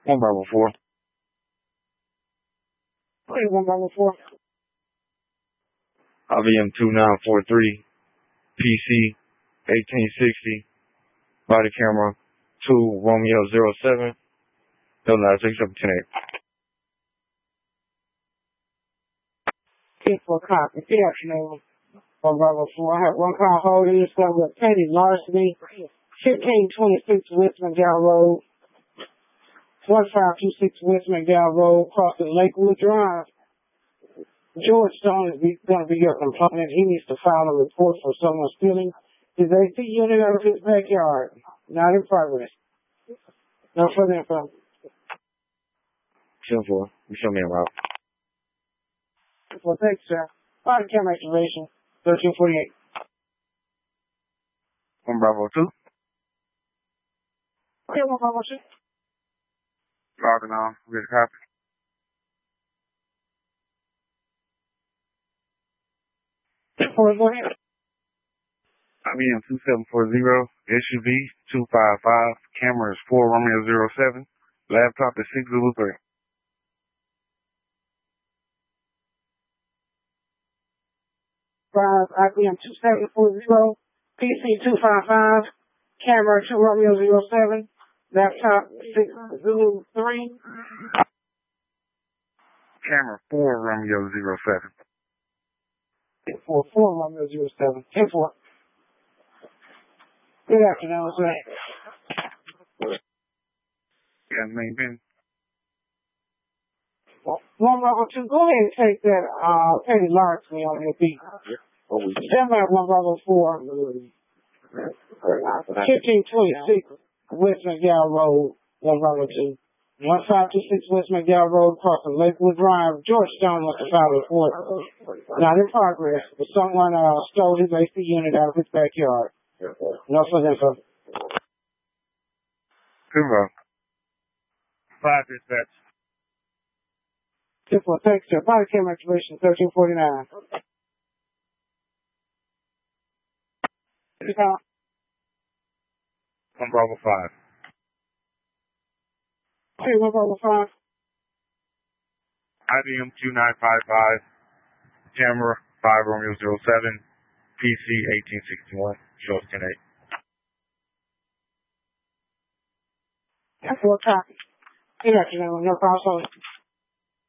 One Bravo 4. Okay, 1 Bravo 4. IBM 2943, PC 1860, body camera 2 Romeo 07, Illinois 6710. 10 for a copy. Good afternoon. 1 Bravo 4. I have one call holding. It's going with Petty Larceny, 1526 West McDowell Road, 1526 West McDowell Road, crossing Lakewood Drive. George Stone is going to be your complainant. He needs to file a report for someone stealing his AC unit out of his backyard. Not in progress. No further info. 10-4. You show me a route. Well, thanks, sir. Body camera activation, 1348. 1 Bravo 2. Okay, 1 Bravo 2. Logging on. We get a copy. Go ahead. IBM 2740, SUV 255, camera is 4 Romeo 07, laptop is 6 Zulu 3. IBM 2740, PC 255, camera 2 Romeo 07, laptop 6 Zulu 3. Camera 4 Romeo 07. 4 Romeo 07. 10-4. Good afternoon, sir. Yeah, main bin. 1 Bravo 2, go ahead and take that Petty Larceny on your beat. Stand by 1 Bravo 4, 1526 West McDowell Road, 1 Bravo 2. 1526 West McDowell Road, crossing Lakewood Drive. George Stone wants to file a report. Not in progress, but someone stole his AC unit out of his backyard. No further info. 5 dispatch. 10-4, thanks, sir. Body camera activation, 1349. 1 Bravo 5. Okay, 1 Bravo 5. IBM 2955, camera 5 Romeo 07, PC 1861, shows 10-8. 10-4, copy. Good afternoon. No problem.